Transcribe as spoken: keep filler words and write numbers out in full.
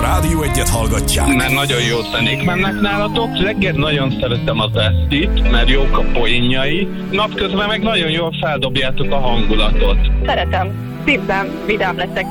Rádió Egyet hallgatják. Mert nagyon jó zenék mennek nálatok. Reggel nagyon szeretem az Esztit, mert jók a poénjai. Napközben meg nagyon jól feldobjátok a hangulatot. Szeretem. Szívben vidám leszek.